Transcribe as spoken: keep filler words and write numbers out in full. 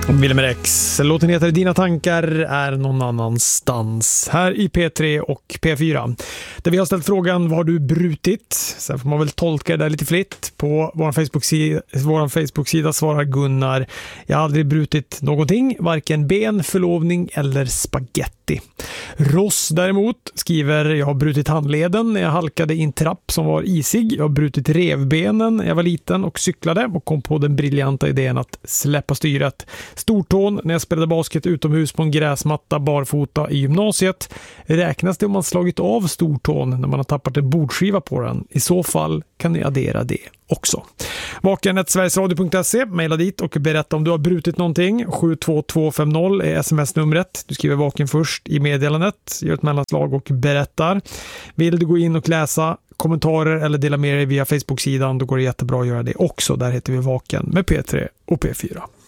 Wilmer X. Låten heter Dina tankar är någon annanstans. Här i P tre och P fyra. Där vi har ställt frågan, vad har du brutit? Sen får man väl tolka det där lite fritt. På vår Facebook-sida, vår Facebook-sida svarar Gunnar: jag har aldrig brutit någonting, varken ben, förlovning eller spaghetti. Ross däremot skriver: jag har brutit handleden när jag halkade i en trapp som var isig. Jag har brutit revbenen när jag var liten och cyklade och kom på den briljanta idén att släppa styret. Stortån när jag spelade basket utomhus på en gräsmatta barfota i gymnasiet. Räknas det om man slagit av stortån när man har tappat en bordskiva på den? I så fall kan ni addera det också. vaken snabel-a sverigesradio punkt se, mejla dit och berätta om du har brutit någonting. sju två två fem noll är sms-numret. Du skriver vaken först i meddelandet, gör ett mellanslag och berättar. Vill du gå in och läsa kommentarer eller dela med dig via Facebook-sidan, då går det jättebra att göra det också. Där heter vi Vaken med P tre och P fyra.